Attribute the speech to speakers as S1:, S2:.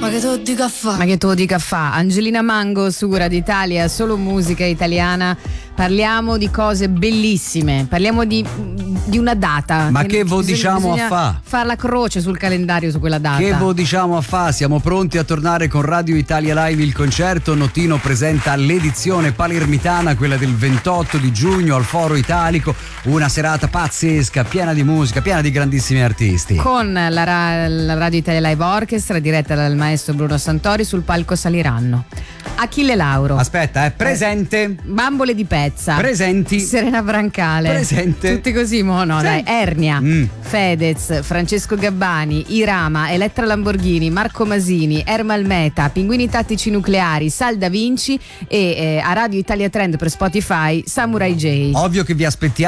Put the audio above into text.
S1: Ma che te lo dica a fa?
S2: Ma che te lo dica a fa? Angelina Mango su Radio Italia, solo musica italiana. Parliamo di cose bellissime, parliamo di una data.
S3: Ma che vo diciamo a fa?
S2: Far la croce sul calendario su quella data.
S3: Che vo diciamo a fa? Siamo pronti a tornare con Radio Italia Live il concerto. Notino presenta l'edizione palermitana, quella del 28 di giugno al Foro Italico, una serata pazzesca, piena di musica, piena di grandissimi artisti.
S2: Con la Radio Italia Live Orchestra diretta dal maestro Bruno Santori. Sul palco saliranno Achille Lauro.
S3: Aspetta, presente.
S2: Bambole di Pezza.
S3: Presenti.
S2: Serena Brancale.
S3: Presente.
S2: Tutti così, no,
S3: Sì.
S2: dai. Ernia, Fedez, Francesco Gabbani, Irama, Elettra Lamborghini, Marco Masini, Ermal Meta, Pinguini Tattici Nucleari, Sal Da Vinci e a Radio Italia Trend per Spotify Samurai J.
S3: Ovvio che vi aspettiamo